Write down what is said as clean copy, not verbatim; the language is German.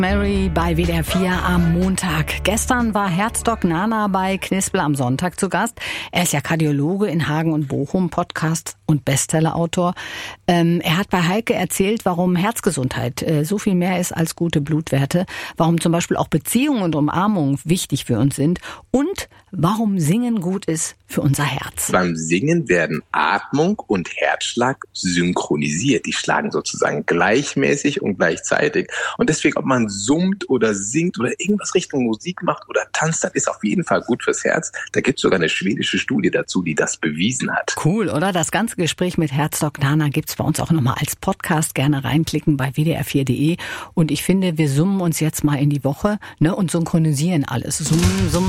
Mary bei WDR 4 am Montag. Gestern war Herzdoc Nana bei Knispel am Sonntag zu Gast. Er ist ja Kardiologe in Hagen und Bochum, Podcast und Bestsellerautor. Er hat bei Heike erzählt, warum Herzgesundheit so viel mehr ist als gute Blutwerte, warum zum Beispiel auch Beziehungen und Umarmung wichtig für uns sind und warum Singen gut ist für unser Herz. Beim Singen werden Atmung und Herzschlag synchronisiert. Die schlagen sozusagen gleichmäßig und gleichzeitig. Und deswegen, ob man summt oder singt oder irgendwas Richtung Musik macht oder tanzt, das ist auf jeden Fall gut fürs Herz. Da gibt es sogar eine schwedische Studie dazu, die das bewiesen hat. Cool, oder? Das ganze Gespräch mit Herzdoc Nana gibt's bei uns auch nochmal als Podcast. Gerne reinklicken bei wdr4.de. Und ich finde, wir summen uns jetzt mal in die Woche, ne, und synchronisieren alles. Summen,